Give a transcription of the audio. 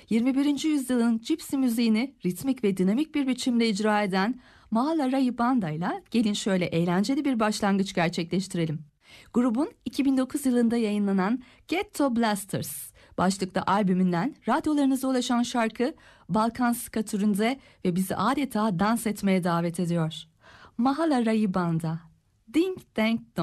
21. yüzyılın Gypsy müziğini ritmik ve dinamik bir biçimde icra eden Mahala Rai Banda ile gelin şöyle eğlenceli bir başlangıç gerçekleştirelim. Grubun 2009 yılında yayınlanan Ghetto Blasters başlıklı albümünden radyolarınıza ulaşan şarkı Balkan ska türünde ve bizi adeta dans etmeye davet ediyor. Mahala Rai Banda, Ding Dang Dong.